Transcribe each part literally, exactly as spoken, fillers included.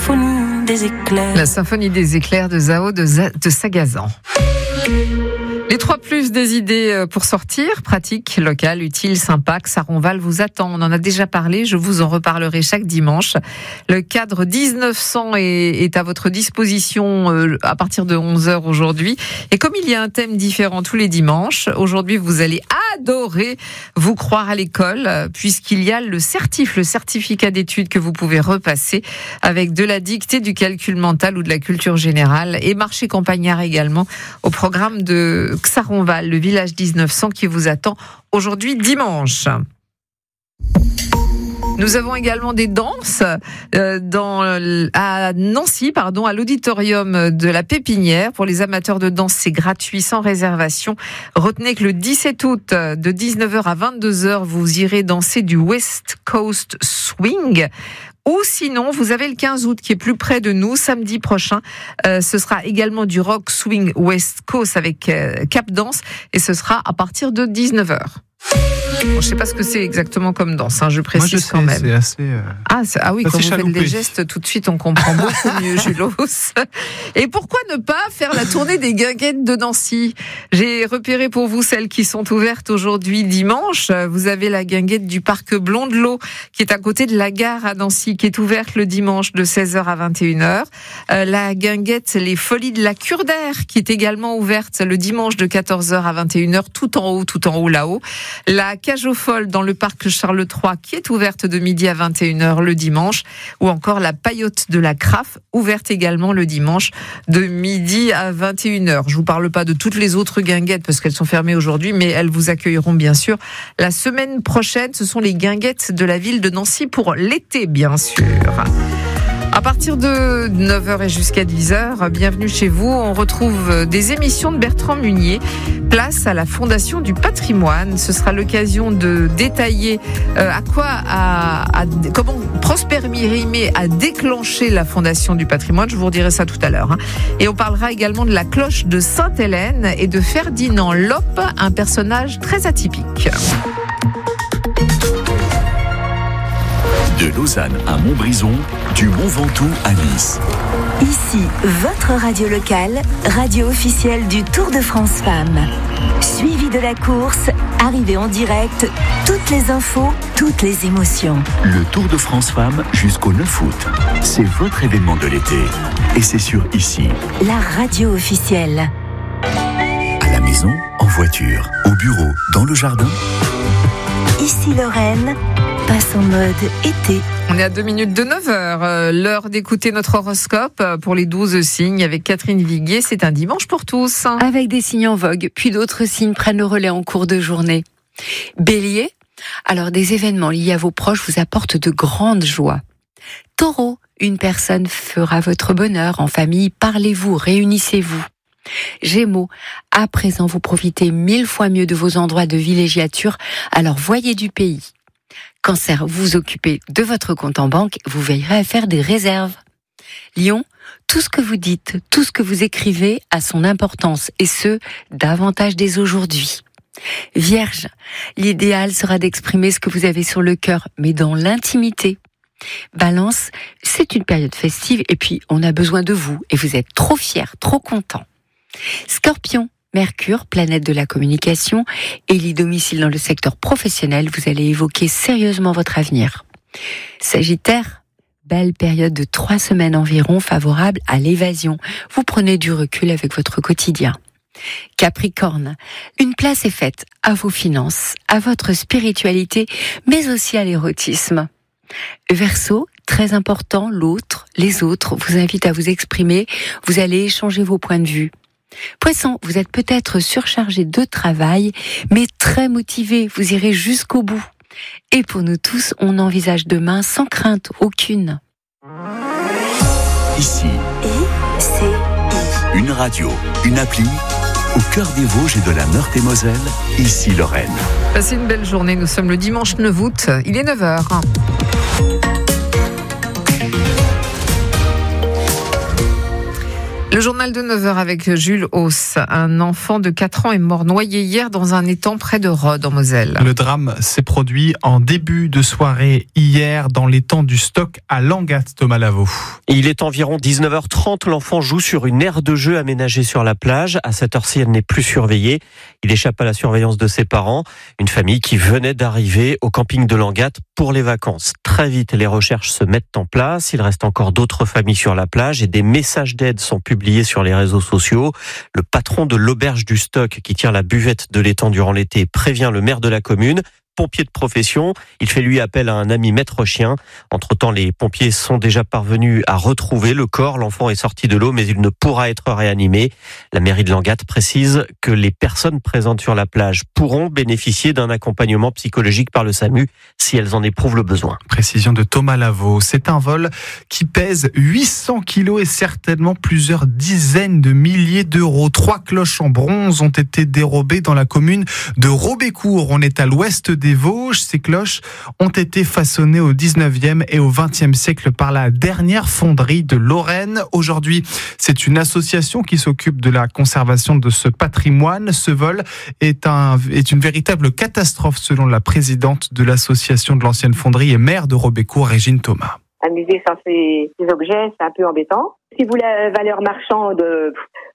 symphonie des éclairs. La symphonie des éclairs de Zao de, Za- de Sagazan. Les trois plus des idées pour sortir, pratiques, locales, utiles, sympas, que Saronval vous attend. On en a déjà parlé, je vous en reparlerai chaque dimanche. Le cadre dix-neuf cents est, est à votre disposition à partir de onze heures aujourd'hui. Et comme il y a un thème différent tous les dimanches, aujourd'hui vous allez adorer vous croire à l'école, puisqu'il y a le certif, le certificat d'études que vous pouvez repasser avec de la dictée, du calcul mental ou de la culture générale, et marché campagnard également au programme de Saronval, le village dix-neuf cents qui vous attend aujourd'hui dimanche. Nous avons également des danses euh, dans, à Nancy, pardon, à l'auditorium de la Pépinière. Pour les amateurs de danse, c'est gratuit, sans réservation. Retenez que le dix-sept août, de dix-neuf heures à vingt-deux heures, vous irez danser du West Coast Swing. Ou sinon, vous avez le quinze août qui est plus près de nous, samedi prochain. Euh, ce sera également du rock swing West Coast avec euh, Cap Dance, et ce sera à partir de dix-neuf heures. Bon, je sais pas ce que c'est exactement comme danse, hein, je précise. Moi, je sais, quand même. C'est assez. Euh... Ah, c'est, ah oui, ça quand vous faites chaloupé. des gestes, tout de suite, on comprend beaucoup mieux, Julos. Et pourquoi ne pas faire la tournée des guinguettes de Nancy ? J'ai repéré pour vous celles qui sont ouvertes aujourd'hui dimanche. Vous avez la guinguette du parc Blondelot, qui est à côté de la gare à Nancy, qui est ouverte le dimanche de seize heures à vingt et une heures. Euh, la guinguette Les Folies de la Cure d'Air, qui est également ouverte le dimanche de quatorze heures à vingt et une heures, tout en haut, tout en haut là-haut. La Cage aux Folles dans le parc Charles trois, qui est ouverte de midi à vingt et une heures le dimanche, ou encore la Paillote de la Craffe, ouverte également le dimanche de midi à vingt et une heures. Je vous parle pas de toutes les autres guinguettes parce qu'elles sont fermées aujourd'hui, mais elles vous accueilleront bien sûr la semaine prochaine. Ce sont les guinguettes de la ville de Nancy pour l'été, bien sûr. À partir de neuf heures et jusqu'à dix heures, bienvenue chez vous. On retrouve des émissions de Bertrand Munier. Place à la Fondation du Patrimoine. Ce sera l'occasion de détailler euh, à quoi, à, à, comment Prosper Mérimée a déclenché la Fondation du Patrimoine. Je vous redirai ça tout à l'heure. Hein. Et on parlera également de la cloche de Sainte-Hélène et de Ferdinand Loppe, un personnage très atypique. De Lausanne à Montbrison, du Mont Ventoux à Nice. Ici, votre radio locale, radio officielle du Tour de France Femmes. Suivi de la course, arrivée en direct, toutes les infos, toutes les émotions. Le Tour de France Femmes jusqu'au neuf août. C'est votre événement de l'été. Et c'est sur Ici. La radio officielle. À la maison, en voiture, au bureau, dans le jardin. Ici Lorraine passe en mode été. On est à deux minutes de neuf heures, euh, l'heure d'écouter notre horoscope pour les douze signes avec Catherine Viguier. C'est un dimanche pour tous. Avec des signes en vogue, puis d'autres signes prennent le relais en cours de journée. Bélier, alors des événements liés à vos proches vous apportent de grandes joies. Taureau, une personne fera votre bonheur en famille, parlez-vous, réunissez-vous. Gémeaux, à présent vous profitez mille fois mieux de vos endroits de villégiature, alors voyez du pays. Cancer, vous vous occupez de votre compte en banque, vous veillerez à faire des réserves. Lion, tout ce que vous dites, tout ce que vous écrivez a son importance, et ce, davantage dès aujourd'hui. Vierge, l'idéal sera d'exprimer ce que vous avez sur le cœur, mais dans l'intimité. Balance, c'est une période festive, et puis on a besoin de vous, et vous êtes trop fiers, trop contents. Scorpion, Mercure, planète de la communication, élit domicile dans le secteur professionnel, vous allez évoquer sérieusement votre avenir. Sagittaire, belle période de trois semaines environ favorable à l'évasion. Vous prenez du recul avec votre quotidien. Capricorne, une place est faite à vos finances, à votre spiritualité, mais aussi à l'érotisme. Verseau, très important, l'autre, les autres vous invitent à vous exprimer, vous allez échanger vos points de vue. Poisson, vous êtes peut-être surchargé de travail, mais très motivé, vous irez jusqu'au bout. Et pour nous tous, on envisage demain sans crainte aucune. Ici. I, C, I. Une radio, une appli, au cœur des Vosges et de la Meurthe-et-Moselle, Ici Lorraine. Passez une belle journée, nous sommes le dimanche neuf août, il est neuf heures. Le journal de neuf heures avec Jules Hauss. Un enfant de quatre ans est mort noyé hier dans un étang près de Rhodes en Moselle. Le drame s'est produit en début de soirée hier dans l'étang du Stock à Langat, Thomas Lavaux. Il est environ dix-neuf heures trente. L'enfant joue sur une aire de jeu aménagée sur la plage. À cette heure-ci, elle n'est plus surveillée. Il échappe à la surveillance de ses parents. Une famille qui venait d'arriver au camping de Langat pour les vacances. Très vite, les recherches se mettent en place. Il reste encore d'autres familles sur la plage et des messages d'aide sont publiés sur les réseaux sociaux. Le patron de l'auberge du Stock qui tient la buvette de l'étang durant l'été prévient le maire de la commune. Pompier de profession, il fait lui appel à un ami maître chien. Entre-temps, les pompiers sont déjà parvenus à retrouver le corps. L'enfant est sorti de l'eau, mais il ne pourra être réanimé. La mairie de Langat précise que les personnes présentes sur la plage pourront bénéficier d'un accompagnement psychologique par le SAMU si elles en éprouvent le besoin. Précision de Thomas Lavaux. C'est un vol qui pèse huit cents kilos et certainement plusieurs dizaines de milliers d'euros. Trois cloches en bronze ont été dérobées dans la commune de Robécourt. On est à l'ouest des Vosges. Ces cloches ont été façonnées au dix-neuvième et au vingtième siècle par la dernière fonderie de Lorraine. Aujourd'hui, c'est une association qui s'occupe de la conservation de ce patrimoine. Ce vol est, un, est une véritable catastrophe selon la présidente de l'association de l'ancienne fonderie et maire de Robécourt, Régine Thomas. Un musée sans ces, ces objets, c'est un peu embêtant. Si vous la valeur marchande euh,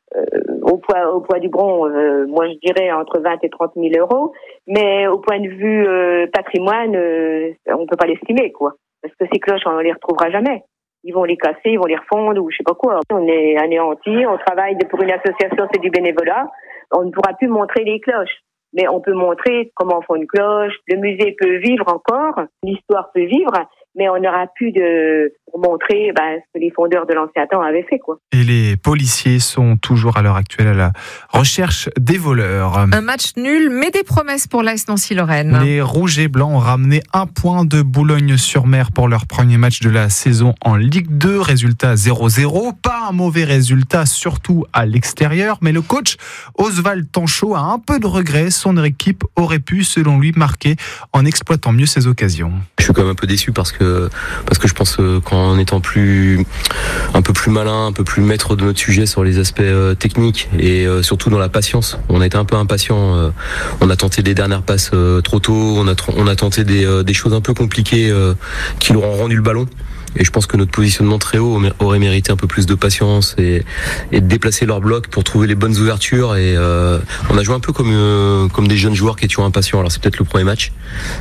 au, poids, au poids du bronze, euh, moi je dirais entre vingt et trente mille euros, mais au point de vue euh, patrimoine, euh, on peut pas l'estimer, quoi. Parce que ces cloches, on les retrouvera jamais. Ils vont les casser, ils vont les refondre ou je sais pas quoi. On est anéantis, on travaille pour une association, c'est du bénévolat. On ne pourra plus montrer les cloches. Mais on peut montrer comment on fait une cloche. Le musée peut vivre encore, l'histoire peut vivre, mais on n'aura plus de pour montrer bah, ce que les fondeurs de l'ancien temps avaient fait, quoi. Et les policiers sont toujours à l'heure actuelle à la recherche des voleurs. Un match nul, mais des promesses pour l'A S Nancy-Lorraine. Les Rouges et Blancs ont ramené un point de Boulogne-sur-Mer pour leur premier match de la saison en Ligue deux. Résultat zéro zéro. Pas un mauvais résultat, surtout à l'extérieur. Mais le coach Oswald Tanchot a un peu de regret. Son équipe aurait pu, selon lui, marquer en exploitant mieux ses occasions. Je suis quand même un peu déçu parce que, parce que je pense qu'en étant plus, un peu plus malin, un peu plus maître de notre sujet sur les aspects euh, techniques et euh, surtout dans la patience. On a été un peu impatient. Euh, on a tenté des dernières passes euh, trop tôt. On a, on a tenté des, euh, des choses un peu compliquées euh, qui leur ont rendu le ballon. Et je pense que notre positionnement très haut aurait mérité un peu plus de patience et, et de déplacer leur bloc pour trouver les bonnes ouvertures. Et euh, on a joué un peu comme euh, comme des jeunes joueurs qui étaient impatients. Alors c'est peut-être le premier match,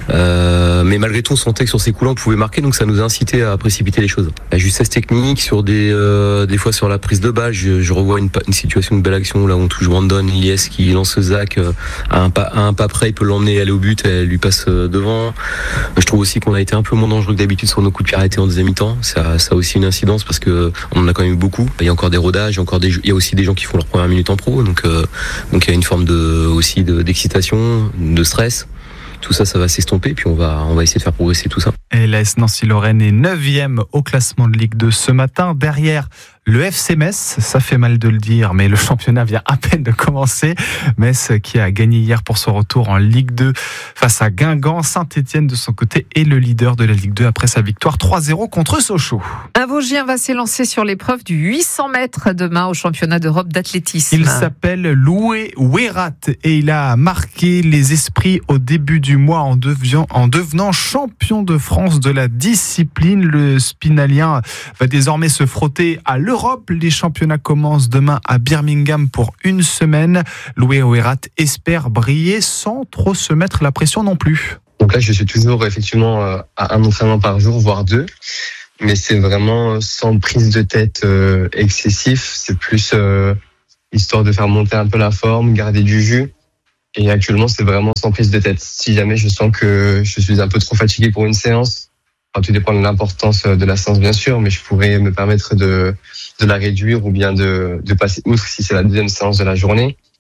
euh, mais malgré tout, on sentait que sur ces coups-là, on pouvait marquer, donc ça nous a incité à précipiter les choses. La justesse technique, sur des euh, des fois sur la prise de balle, je, je revois une, une situation de belle action là où on touche Brandon Lies qui lance Zach euh, à un pas à un pas près, il peut l'emmener aller au but, elle lui passe devant. Je trouve aussi qu'on a été un peu moins dangereux que d'habitude sur nos coups de pied arrêtés en deuxième mi-temps. Ça, ça a aussi une incidence parce que on en a quand même eu beaucoup. Il y a encore des rodages, il y a encore des, il y a aussi des gens qui font leur première minute en pro, donc euh, donc il y a une forme de aussi de, d'excitation, de stress. Tout ça, ça va s'estomper, puis on va on va essayer de faire progresser tout ça. Et l'A S Nancy-Lorraine est neuvième au classement de Ligue deux ce matin, derrière le F C Metz. Ça fait mal de le dire, mais le championnat vient à peine de commencer. Metz qui a gagné hier pour son retour en Ligue deux face à Guingamp. Saint-Etienne de son côté est le leader de la Ligue deux après sa victoire trois zéro contre Sochaux. Un Vosgien va s'élancer sur l'épreuve du huit cents mètres demain au championnat d'Europe d'athlétisme. Il s'appelle Loué Ouérat et il a marqué les esprits au début du mois en devenant, en devenant champion de France de la discipline. Le Spinalien va désormais se frotter à l'Europe. Les championnats commencent demain à Birmingham pour une semaine. Loué Ouérat espère briller sans trop se mettre la pression non plus. Donc là, je suis toujours effectivement à un entraînement par jour, voire deux. Mais c'est vraiment sans prise de tête euh, excessif. C'est plus euh, histoire de faire monter un peu la forme, garder du jus. Et actuellement, c'est vraiment sans prise de tête. Si jamais je sens que je suis un peu trop fatigué pour une séance, enfin, tout dépend de l'importance de la séance, bien sûr, mais je pourrais me permettre de, de la réduire ou bien de, de passer outre si c'est la deuxième séance de la journée.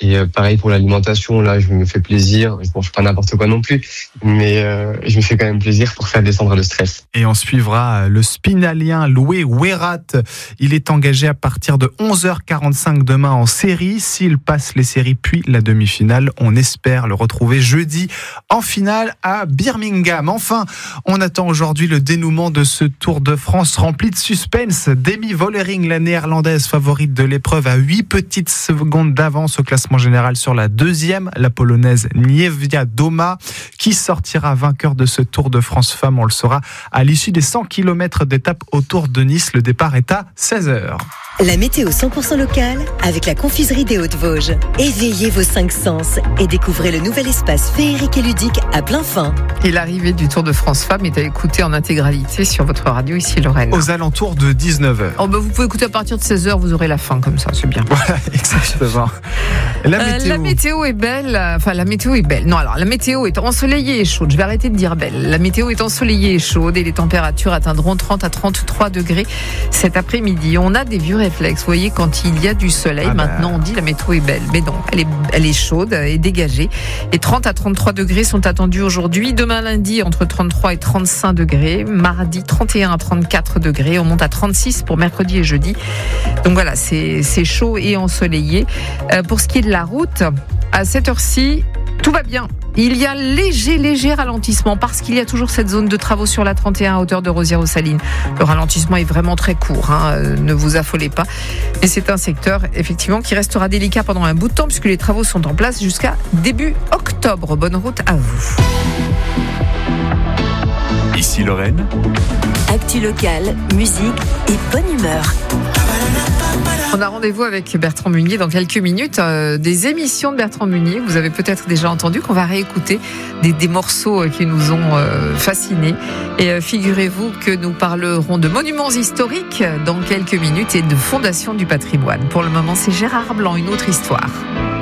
Et euh, pareil pour l'alimentation, là, je me fais plaisir. Je mange pas n'importe quoi non plus, mais euh, je me fais quand même plaisir pour faire descendre le stress. Et on suivra le spinalien Loué Ouérat. Il est engagé à partir de onze heures quarante-cinq demain en série. S'il passe les séries puis la demi-finale, on espère le retrouver jeudi en finale à Birmingham. Enfin, on attend aujourd'hui le dénouement de ce Tour de France rempli de suspense. Demi Vollering, la néerlandaise favorite de l'épreuve, à huit petites secondes d'avance au classement général sur la deuxième, la polonaise Niewiadoma, qui sortira vainqueur de ce Tour de France Femmes. On le saura à l'issue des cent kilomètres d'étape autour de Nice. Le départ est à seize heures. La météo cent pour cent locale avec la confiserie des Hautes-Vosges. Éveillez vos cinq sens et découvrez le nouvel espace féerique et ludique à plein fin. Et l'arrivée du Tour de France Femmes est à écouter en intégralité sur votre radio ici Lorraine. Aux alentours de dix-neuf heures. Oh bah vous pouvez écouter à partir de seize heures, vous aurez la fin comme ça, c'est bien. Voilà, exactement. La météo. Euh, la météo est belle, enfin la météo est belle. Non alors, la météo est ensoleillée et chaude, je vais arrêter de dire belle. La météo est ensoleillée et chaude et les températures atteindront trente à trente-trois degrés cet après-midi. On a des vieux réflexes, vous voyez, quand il y a du soleil, ah bah... maintenant on dit la météo est belle. Mais non, elle est, elle est chaude et dégagée. Et trente à trente-trois degrés sont attendus aujourd'hui. Demain lundi, entre trente-trois et trente-cinq degrés. Mardi, trente et un à trente-quatre degrés. On monte à trente-six pour mercredi et jeudi. Donc voilà, c'est, c'est chaud et ensoleillé. Euh, pour ce qui est de la route, à cette heure-ci, tout va bien. Il y a léger, léger ralentissement parce qu'il y a toujours cette zone de travaux sur la trente et un à hauteur de Rosières-aux-Salines. Le ralentissement est vraiment très court, hein, euh, ne vous affolez pas. Et c'est un secteur, effectivement, qui restera délicat pendant un bout de temps puisque les travaux sont en place jusqu'à début octobre. Bonne route à vous. Ici Lorraine. Actu locale, musique et bonne humeur. On a rendez-vous avec Bertrand Munier dans quelques minutes. Euh, des émissions de Bertrand Munier, vous avez peut-être déjà entendu, qu'on va réécouter des, des morceaux qui nous ont euh, fascinés. Et euh, figurez-vous que nous parlerons de monuments historiques dans quelques minutes et de fondation du patrimoine. Pour le moment, c'est Gérard Blanc, une autre histoire.